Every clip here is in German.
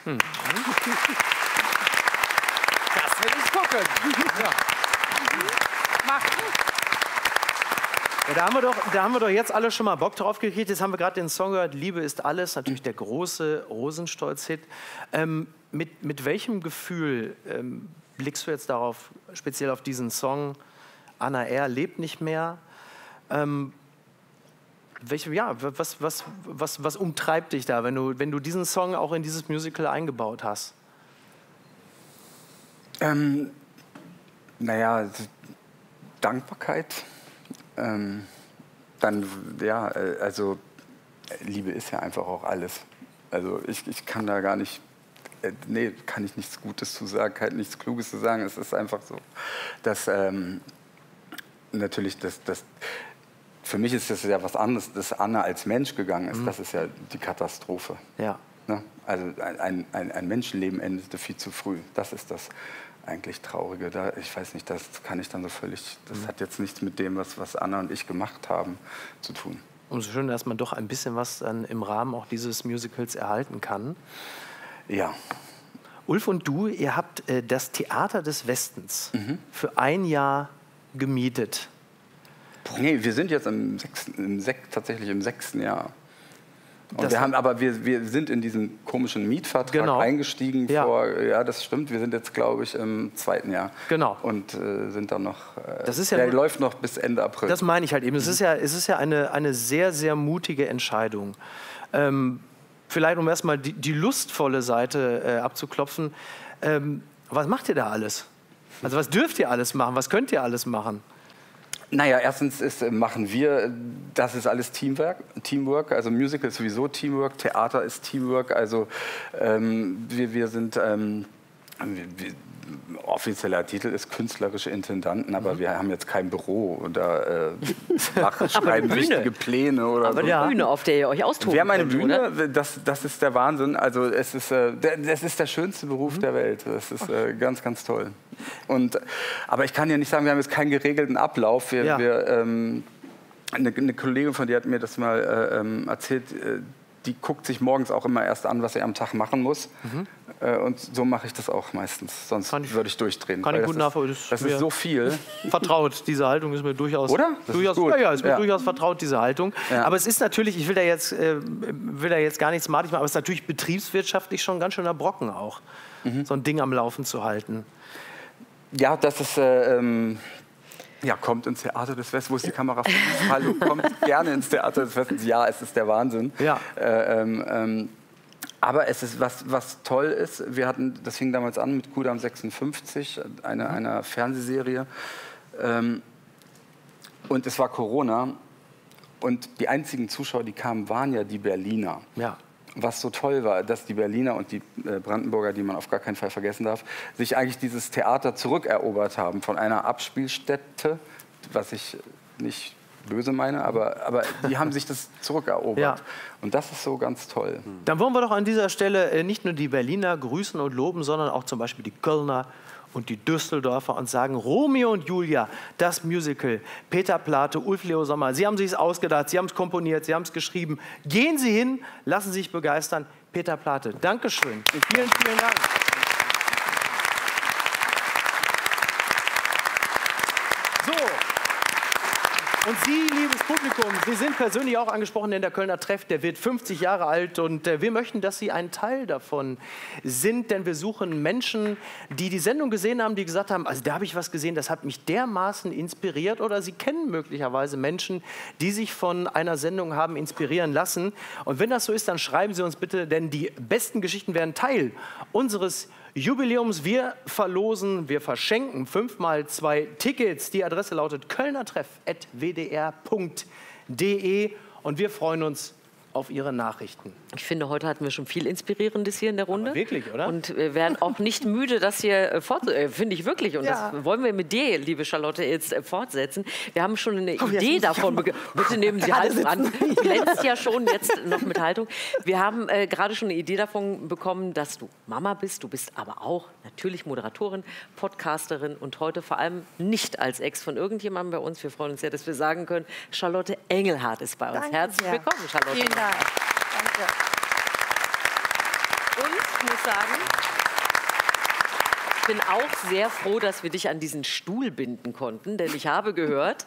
Das will ich gucken. Ja. Mach. Ja, da haben wir doch jetzt alle schon mal Bock drauf gekriegt. Jetzt haben wir gerade den Song gehört, Liebe ist alles, natürlich der große Rosenstolz-Hit. Mit welchem Gefühl blickst du jetzt darauf, speziell auf diesen Song, Anna R. lebt nicht mehr? Was umtreibt dich da, wenn du diesen Song auch in dieses Musical eingebaut hast? Naja, Dankbarkeit. Dann, ja, also Liebe ist ja einfach auch alles. Also ich kann da gar nicht, nee, kann ich nichts Gutes zu sagen, kann nichts Kluges zu sagen. Es ist einfach so, dass natürlich für mich ist das ja was anderes, dass Anna als Mensch gegangen ist. Das ist ja die Katastrophe. Ja. Ne? Also ein Menschenleben endete viel zu früh. Das ist das eigentlich Traurige. Ich weiß nicht, das kann ich dann so völlig, das hat jetzt nichts mit dem, was Anna und ich gemacht haben, zu tun. Umso schöner, dass man doch ein bisschen was dann im Rahmen auch dieses Musicals erhalten kann. Ja. Ulf und du, ihr habt das Theater des Westens für ein Jahr gemietet. Nee, wir sind jetzt tatsächlich im 6. Jahr. Und wir sind in diesen komischen Mietvertrag eingestiegen ja, das stimmt, wir sind jetzt, glaube ich, im 2. Jahr. Genau. Und sind dann noch, der läuft noch bis Ende April. Das meine ich halt eben. Es ist ja eine sehr, sehr mutige Entscheidung. Vielleicht, um erstmal die lustvolle Seite abzuklopfen. Was macht ihr da alles? Also was dürft ihr alles machen? Was könnt ihr alles machen? Naja, erstens machen wir, das ist alles Teamwork, also Musical ist sowieso Teamwork, Theater ist Teamwork, also wir sind, offizieller Titel ist künstlerische Intendanten, aber wir haben jetzt kein Büro oder schreiben wichtige Pläne oder aber so. die Bühne, auf der ihr euch austoben Wir haben eine könnt, Bühne, oder? das ist der Wahnsinn, also das ist der schönste Beruf der Welt, das ist ganz, ganz toll. Aber ich kann ja nicht sagen, wir haben jetzt keinen geregelten Ablauf. Eine Kollegin von dir hat mir das mal erzählt, die guckt sich morgens auch immer erst an, was sie am Tag machen muss. Und so mache ich das auch meistens, sonst würde ich durchdrehen. Kann ich gut nachvollziehen. Das ist so viel. Vertraut, diese Haltung ist mir durchaus... Oder? Durchaus, ist mir durchaus vertraut, diese Haltung. Ja. Aber es ist natürlich, ich will da jetzt gar nichts madig machen, aber es ist natürlich betriebswirtschaftlich schon ein ganz schöner Brocken auch, so ein Ding am Laufen zu halten. Ja, das ist, kommt ins Theater des Westens, wo ist die Kamera? Hallo, kommt gerne ins Theater des Westens. Ja, es ist der Wahnsinn. Ja. Aber es ist, was toll ist, das fing damals an mit Kudam 56, einer Fernsehserie. Und es war Corona. Und die einzigen Zuschauer, die kamen, waren ja die Berliner. Ja. Was so toll war, dass die Berliner und die Brandenburger, die man auf gar keinen Fall vergessen darf, sich eigentlich dieses Theater zurückerobert haben von einer Abspielstätte, was ich nicht böse meine, aber die haben sich das zurückerobert. Ja. Und das ist so ganz toll. Dann wollen wir doch an dieser Stelle nicht nur die Berliner grüßen und loben, sondern auch zum Beispiel die Kölner und die Düsseldorfer und sagen, Romeo und Julia, das Musical, Peter Plate, Ulf Leo Sommer, Sie haben es sich ausgedacht, Sie haben es komponiert, Sie haben es geschrieben. Gehen Sie hin, lassen Sie sich begeistern. Peter Plate, Dankeschön. Vielen, vielen Dank. So. Und Sie, liebes Publikum, Sie sind persönlich auch angesprochen, denn der Kölner Treff, der wird 50 Jahre alt und wir möchten, dass Sie ein Teil davon sind, denn wir suchen Menschen, die die Sendung gesehen haben, die gesagt haben, also da habe ich was gesehen, das hat mich dermaßen inspiriert, oder Sie kennen möglicherweise Menschen, die sich von einer Sendung haben inspirieren lassen. Und wenn das so ist, dann schreiben Sie uns bitte, denn die besten Geschichten werden Teil unseres Jubiläums. Wir verschenken 5x2 Tickets. Die Adresse lautet kölnertreff@wdr.de und wir freuen uns auf Ihre Nachrichten. Ich finde, heute hatten wir schon viel Inspirierendes hier in der Runde. Aber wirklich, oder? Und wir werden auch nicht müde, das hier finde ich wirklich. Und das wollen wir mit dir, liebe Charlotte, jetzt fortsetzen. Wir haben schon eine Idee davon. Bitte nehmen Sie Haltung an. Du glänzt ja schon jetzt noch mit Haltung. Wir haben gerade schon eine Idee davon bekommen, dass du Mama bist. Du bist aber auch natürlich Moderatorin, Podcasterin und heute vor allem nicht als Ex von irgendjemandem bei uns. Wir freuen uns sehr, dass wir sagen können, Charlotte Engelhardt ist bei uns. Danke Herzlich sehr. willkommen, Charlotte. Vielen Dank. Danke. Und ich muss sagen, ich bin auch sehr froh, dass wir dich an diesen Stuhl binden konnten, denn ich habe gehört,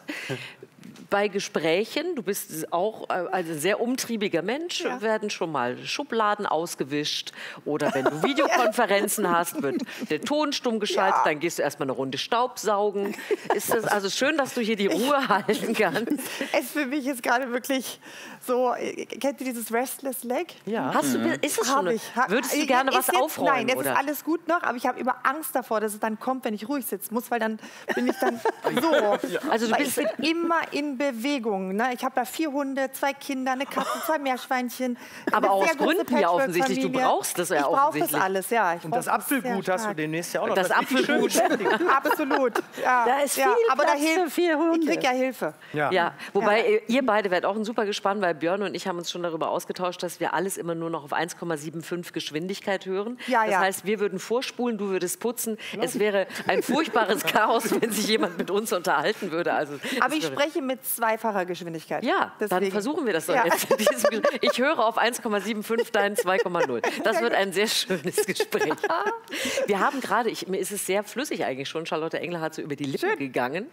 bei Gesprächen, du bist auch ein sehr umtriebiger Mensch, werden schon mal Schubladen ausgewischt oder wenn du Videokonferenzen hast, wird der Ton stumm geschaltet, dann gehst du erstmal eine Runde Staubsaugen. Ist das also schön, dass du hier die Ruhe halten kannst? Es für mich ist gerade wirklich so, kennt ihr dieses Restless Leg? Ja. Ist es schon? Würdest du gerne was aufräumen? Nein, jetzt oder? ist alles gut noch, aber ich habe immer Angst davor, dass es dann kommt, wenn ich ruhig sitzen muss, weil dann bin ich dann so. Also du bist ich bin immer in Bewegung. Ne? Ich habe da 4 Hunde, 2 Kinder, eine Katze, 2 Meerschweinchen. Aber aus Gründen ja offensichtlich. Du brauchst das ja offensichtlich. Ich brauche das alles, ja. Und das Apfelgut hast du demnächst ja auch noch. Das Apfelgut. Absolut. Ja. Da ist viel aber Platz für 4 Hunde. Ich kriege ja Hilfe. Ja, wobei ihr beide werdet auch ein super gespannt, weil Björn und ich haben uns schon darüber ausgetauscht, dass wir alles immer nur noch auf 1,75 Geschwindigkeit hören. Ja, das heißt, wir würden vorspulen, du würdest putzen. Es wäre ein furchtbares Chaos, wenn sich jemand mit uns unterhalten würde. Also, aber ich spreche mit 2-facher Geschwindigkeit. Ja, dann versuchen wir das doch jetzt. Ich höre auf 1,75, dein 2,0. Das wird ein sehr schönes Gespräch. Wir haben gerade, mir ist es sehr flüssig eigentlich schon, Charlotte Engler hat so über die Lippen gegangen.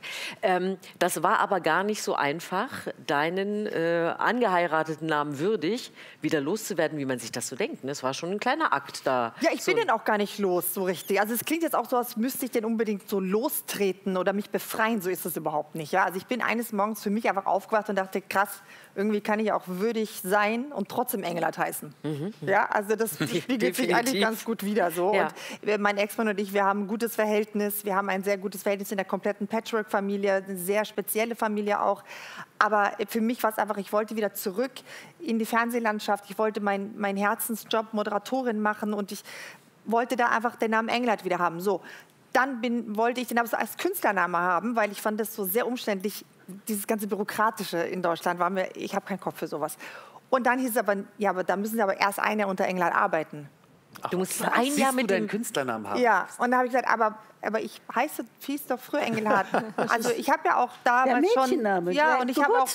Das war aber gar nicht so einfach, deinen angeheirateten Namen Würdig wieder loszuwerden, wie man sich das so denkt. Das war schon ein kleiner Akt da. Ja, ich bin den auch gar nicht los, so richtig. Also es klingt jetzt auch so, als müsste ich den unbedingt so lostreten oder mich befreien. So ist es überhaupt nicht. Ja? Also ich bin eines Morgens für mich einfach aufgewacht und dachte, krass, irgendwie kann ich auch würdig sein und trotzdem Engelhardt heißen. Ja, also das spiegelt sich eigentlich ganz gut wieder so. Ja. Und mein Ex-Mann und ich, wir haben ein gutes Verhältnis. Wir haben ein sehr gutes Verhältnis in der kompletten Patchwork-Familie, eine sehr spezielle Familie auch. Aber für mich war es einfach, ich wollte wieder zurück in die Fernsehlandschaft. Ich wollte meinen Herzensjob Moderatorin machen und ich wollte da einfach den Namen Engelhardt wieder haben. So, dann wollte ich den aber so als Künstlername haben, weil ich fand das so sehr umständlich, dieses ganze Bürokratische in Deutschland war mir, ich habe keinen Kopf für sowas. Und dann hieß es aber, ja, aber da müssen Sie aber erst ein Jahr unter Engelhardt arbeiten. Du musst ein Jahr mit dem Künstlernamen haben. Ja, und da habe ich gesagt, aber ich hieß doch früher Engelhardt. Also ich habe ja auch damals schon, ja, und ich habe auch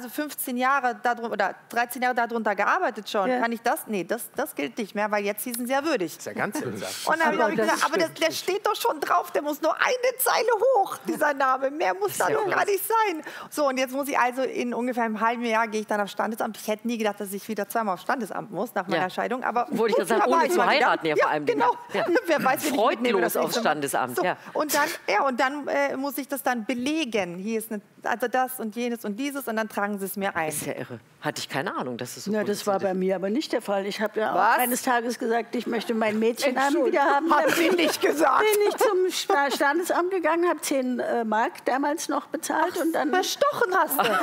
15 Jahre darunter, oder 13 Jahre darunter gearbeitet schon. Ja. Kann ich das? Nee, das gilt nicht mehr, weil jetzt hießen sie ja würdig. Das ist ja ganz seltsam. Und dann habe ich gesagt, aber der steht doch schon drauf, der muss nur eine Zeile hoch, dieser Name. Mehr muss da doch gar nicht sein. So, und jetzt muss ich also in ungefähr einem halben Jahr gehe ich dann aufs Standesamt. Ich hätte nie gedacht, dass ich wieder zweimal aufs Standesamt muss nach meiner Scheidung. Aber wollte ich sagen, ohne zu heiraten ja vor allem. Genau. Ja. Wer weiß, wie freudlos aufs Standesamt. So, und dann muss ich das dann belegen. Hier ist also das und jenes und dieses und dann tragen sie es mir ein. Das ist ja irre. Hatte ich keine Ahnung, dass es so ist. Das war bei mir aber nicht der Fall. Ich habe ja auch eines Tages gesagt, ich möchte meinen Mädchennamen wieder haben. Hat sie nicht gesagt. Bin ich zum Standesamt gegangen, habe 10 Mark damals noch bezahlt. Und dann bestochen hast du.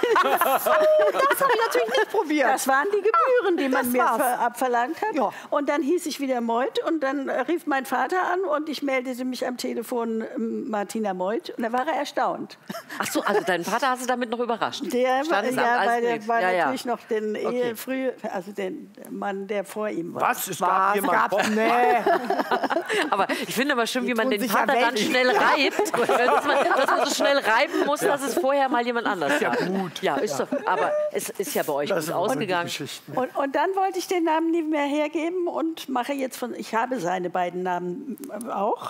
Das habe ich natürlich nicht probiert. Das waren die Gebühren, die man mir abverlangt hat. Ja. Und dann hieß ich wieder Meuth und dann rief mein Vater an und ich meldete mich am Telefon Martina Meuth und da war er erstaunt. Ach so, also deinen Vater hast du damit noch überrascht? Der war natürlich noch den also den Mann, der vor ihm war. Was? Es gab jemanden? Nee. Aber ich finde aber schön, wie man den Vater dann schnell reibt. Dass man so schnell reiben muss, dass es vorher mal jemand anders sagt. Ja, gut. Ja, ist doch. Aber es ist ja bei euch gut ausgegangen. Und dann wollte ich den Namen nie mehr hergeben und mache jetzt ich habe seine beiden Namen auch.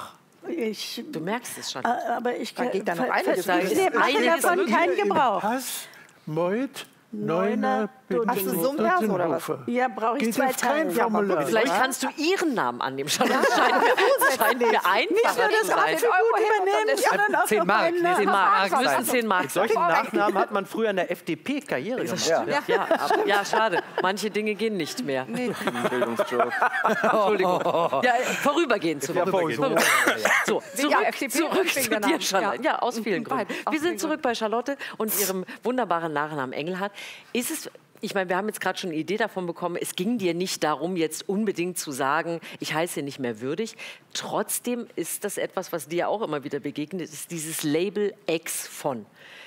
Du merkst es schon. Aber ich da geht da noch einiges. mache davon keinen Gebrauch. Pass, Meuth, Neuner, hast du so ein Vers oder was? Ja, brauche ich 2 Teile. Vielleicht kannst du ihren Namen annehmen. Das scheint mir einfacher zu sein. Übernehmen, sondern auch 10 Mark. 10 Mark. Müssen 10 Mark. Mit solchen Nachnamen hat man früher in der FDP Karriere gemacht. Ja, schade. Manche Dinge gehen nicht mehr. Bildungsjob. Entschuldigung. Ja, vorübergehend zumindest. So, zurück zu dir, Charlotte. Ja, aus vielen Gründen. Wir sind zurück bei Charlotte und ihrem wunderbaren Nachnamen Engelhardt. Ich meine, wir haben jetzt gerade schon eine Idee davon bekommen, es ging dir nicht darum, jetzt unbedingt zu sagen, ich heiße nicht mehr würdig. Trotzdem ist das etwas, was dir auch immer wieder begegnet, ist dieses Label Ex von.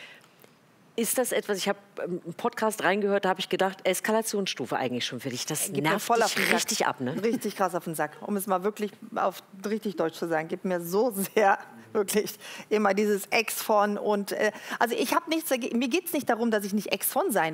Ist das etwas, ich habe einen Podcast reingehört, da habe ich gedacht, Eskalationsstufe eigentlich schon für dich. Das nervt dich richtig ab, ne? Richtig krass auf den Sack. Um es mal wirklich auf richtig Deutsch zu sagen, gibt mir so sehr wirklich immer dieses Ex von und also ich habe nichts dagegen. Mir geht es nicht darum, dass ich nicht Ex von sein will.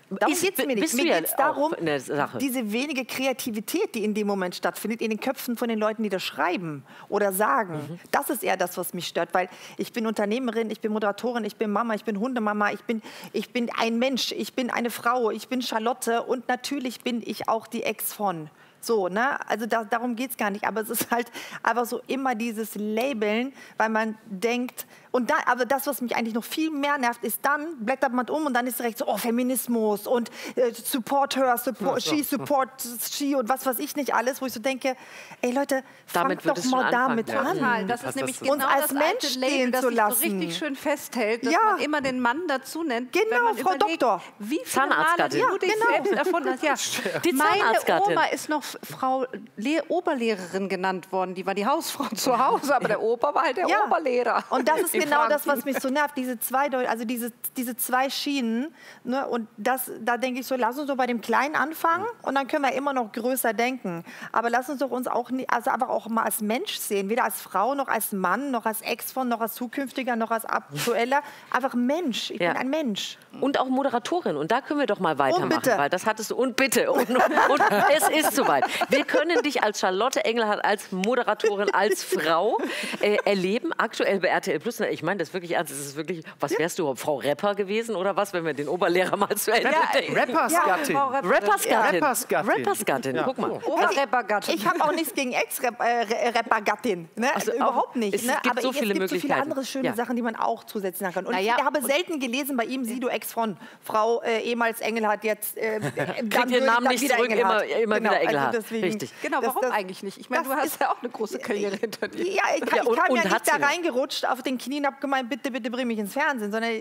Darum geht es mir nicht. Mir geht es darum, Sache. diese wenige Kreativität, die in dem Moment stattfindet, in den Köpfen von den Leuten, die das schreiben oder sagen. Das ist eher das, was mich stört, weil ich bin Unternehmerin, ich bin Moderatorin, ich bin Mama, ich bin Hundemama, ich bin ein Mensch, ich bin eine Frau, ich bin Charlotte und natürlich bin ich auch die Ex von. So, ne? Also darum geht es gar nicht. Aber es ist halt einfach so immer dieses Labeln, weil man denkt, aber das, was mich eigentlich noch viel mehr nervt, ist dann, blättert man um und dann ist direkt so, oh, Feminismus und support her, she supports she und was weiß ich nicht alles, wo ich so denke, ey Leute, fangt doch mal damit an. Das ist nämlich genau uns als Mensch stehen zu lassen. So richtig schön festhält, dass man immer den Mann dazu nennt. Genau, Frau Doktor. Wie viele Male du dich selbst erfunden hast. Ja. Die Meine Oma ist noch Frau Oberlehrerin genannt worden. Die war die Hausfrau zu Hause, aber der Opa war halt der Oberlehrer. Und das ist genau das, was mich so nervt, diese zwei Schienen. Ne? Und da denke ich so, lass uns doch bei dem Kleinen anfangen und dann können wir immer noch größer denken. Aber lass uns doch uns auch, einfach auch mal als Mensch sehen, weder als Frau, noch als Mann, noch als Ex von, noch als zukünftiger, noch als aktueller. Einfach Mensch, ich bin ein Mensch. Und auch Moderatorin. Und da können wir doch mal weitermachen. Bitte. Weil das hattest du. Und bitte. Und es ist soweit. Wir können dich als Charlotte Engelhardt, als Moderatorin, als Frau erleben. Aktuell bei RTL Plus. Ich meine das wirklich ernst. Das ist wirklich, was wärst du, Frau Rapper gewesen oder was, wenn wir den Oberlehrer mal zu Ende denken? Rappersgattin. Rappersgattin. Guck mal. Oberrappergattin. Ich habe auch nichts gegen Ex-Rappergattin. Ne? Also überhaupt nicht. Es gibt so viele Möglichkeiten. Es gibt so viele andere schöne Sachen, die man auch zusätzlich machen kann. Und ich habe selten gelesen bei ihm, du Ex von Frau ehemals Engelhardt, jetzt kriegt den Namen nicht zurück, immer wieder Engelhardt. Also richtig. Genau, warum eigentlich nicht? Ich meine, du hast ja auch eine große Karriere hinter dir. Ja, ich kam ja nicht da reingerutscht auf den Knien, habe gemeint, bitte, bitte bring mich ins Fernsehen, sondern